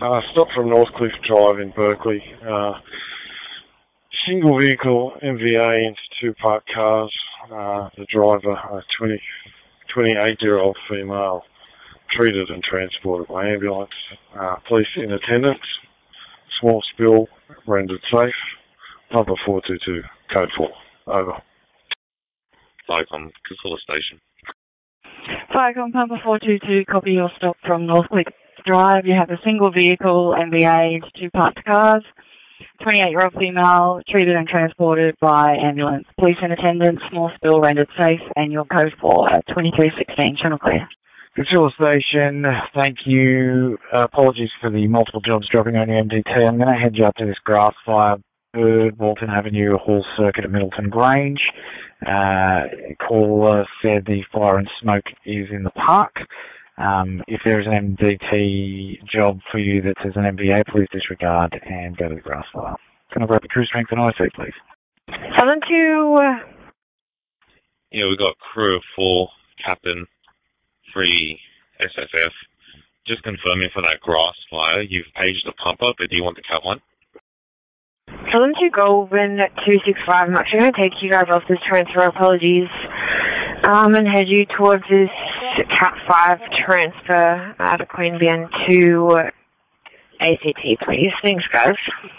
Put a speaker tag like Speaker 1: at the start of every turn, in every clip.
Speaker 1: Stop from Northcliffe Drive in Berkeley. Single vehicle MVA into two parked cars. The driver, a 28-year-old female, treated and transported by ambulance. Police in attendance. Small spill rendered safe. Number 422, code 4. Over.
Speaker 2: Viacom, Casilla Station.
Speaker 3: Viacom, Pumper 422, copy your stop from Northcliffe Drive. You have a single vehicle MVA into two parked cars. 28-year-old female, treated and transported by ambulance. Police in attendance, small spill rendered safe, and your code 4 at 2316, channel clear.
Speaker 4: Casilla Station, thank you. Apologies for the multiple jobs dropping on your MDT. I'm going to head you up to this grass fire, Bird, Walton Avenue, Hall Circuit at Middleton Grange. Caller said the fire and smoke is in the park. If there's an MDT job for you that says an MVA, please disregard and go to the grass fire. Can I grab the crew strength and IC, please?
Speaker 5: Southern 2.
Speaker 2: Yeah, we've got crew of 4, captain, 3 SFF. Just confirming for that grass fire, you've paged the pumper, but do you want the Cat 1?
Speaker 5: Southern 2 Goldman 265. I'm actually going to take you guys off this transfer, apologies, and head you towards this Cat 5 transfer out of Queanbeyan to ACT, please. Thanks, guys.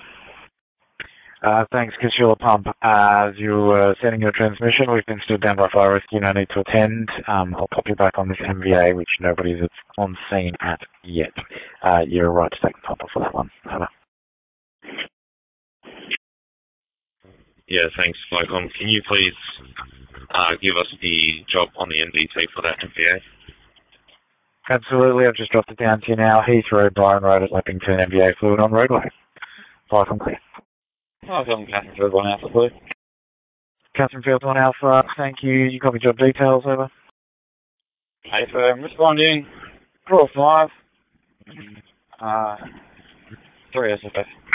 Speaker 4: Thanks, Casilla Pump. As you were sending your transmission, we've been stood down by fire rescue, no need to attend. I'll pop you back on this MVA, which nobody's on scene at yet. You're right to take the pumper for that one. Over.
Speaker 2: Yeah, thanks, Viacom. Can you please give us the job on the MDT for that MVA?
Speaker 4: Absolutely, I've just dropped it down to you now. Heathrow, Byron Road at Leppington, MVA fluid on roadway. Viacom clear.
Speaker 2: Viacom, Catherine Field 1 Alpha, please.
Speaker 4: Catherine Field 1 Alpha, thank you. You copy job details, over.
Speaker 6: Hey, firm, responding. Crew 5. 3 SFF.